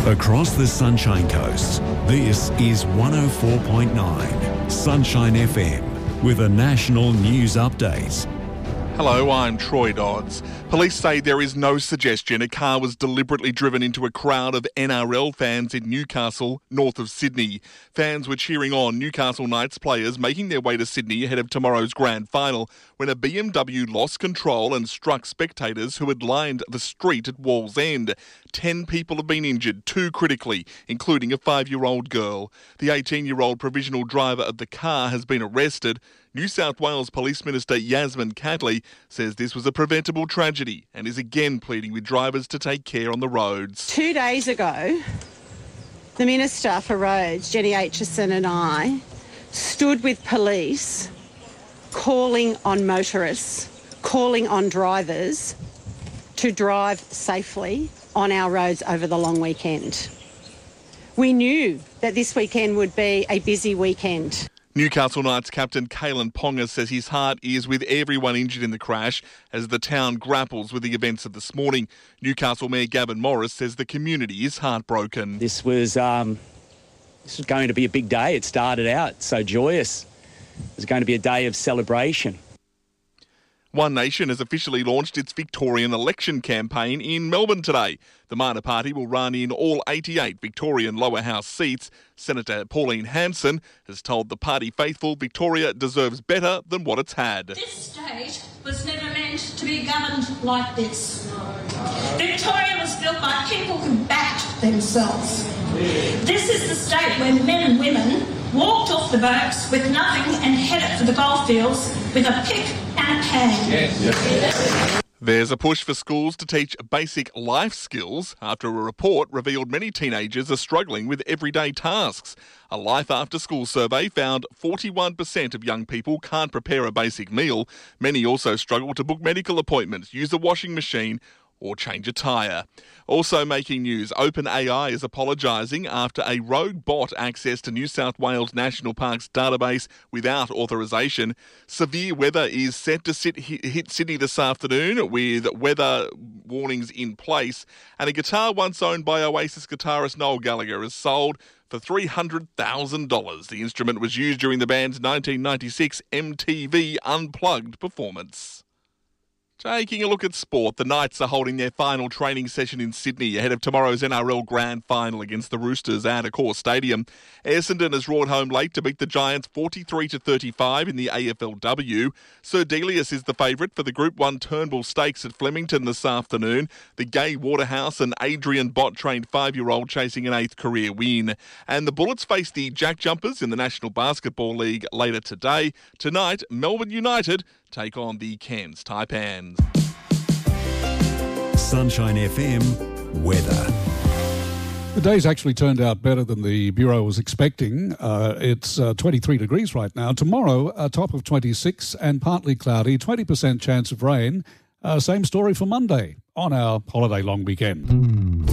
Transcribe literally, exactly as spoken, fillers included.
Across the Sunshine Coast, this is one oh four point nine Sunshine F M with a national news update. Hello, I'm Troy Dodds. Police say there is no suggestion a car was deliberately driven into a crowd of N R L fans in Newcastle, north of Sydney. Fans were cheering on Newcastle Knights players making their way to Sydney ahead of tomorrow's grand final when a B M W lost control and struck spectators who had lined the street at Wallsend. Ten people have been injured, two critically, including a five-year-old girl. The eighteen-year-old provisional driver of the car has been arrested. New South Wales Police Minister Yasmin Catley says this was a preventable tragedy and is again pleading with drivers to take care on the roads. Two days ago, the Minister for Roads, Jenny Aitchison, and I stood with police calling on motorists, calling on drivers to drive safely on our roads over the long weekend. We knew that this weekend would be a busy weekend. Newcastle Knights captain Kalen Ponga says his heart is with everyone injured in the crash as the town grapples with the events of this morning. Newcastle Mayor Gavin Morris says the community is heartbroken. This was um, this was going to be a big day. It started out so joyous. It was going to be a day of celebration. One Nation has officially launched its Victorian election campaign in Melbourne today. The Mater Party will run in all eighty-eight Victorian lower house seats. Senator Pauline Hanson has told the party faithful Victoria deserves better than what it's had. This state was never meant to be governed like this. Victoria was built by people who backed themselves. This is the state where men and women walked off the boats with nothing and headed for the goldfields with a pick and a pan. Yes. Yes. There's a push for schools to teach basic life skills after a report revealed many teenagers are struggling with everyday tasks. A Life After School survey found forty-one percent of young people can't prepare a basic meal. Many also struggle to book medical appointments, use a washing machine or change a tyre. Also making news, OpenAI is apologising after a rogue bot accessed New South Wales National Parks database without authorisation. Severe weather is set to sit, hit Sydney this afternoon with weather warnings in place. And a guitar once owned by Oasis guitarist Noel Gallagher is sold for three hundred thousand dollars. The instrument was used during the band's nineteen ninety-six M T V Unplugged performance. Taking a look at sport, the Knights are holding their final training session in Sydney ahead of tomorrow's N R L Grand Final against the Roosters at Accor Stadium. Essendon has roared home late to beat the Giants forty-three to thirty-five in the A F L W. Sir Delius is the favourite for the Group one Turnbull Stakes at Flemington this afternoon. The Gay Waterhouse and Adrian Bott-trained five-year-old chasing an eighth career win. And the Bullets face the Jack Jumpers in the National Basketball League later today. Tonight, Melbourne United take on the Cairns Taipans. Sunshine F M weather. The day's actually turned out better than the Bureau was expecting. Uh, it's uh, twenty-three degrees right now. Tomorrow, a top of twenty-six and partly cloudy, twenty percent chance of rain. Uh, same story for Monday on our holiday long weekend.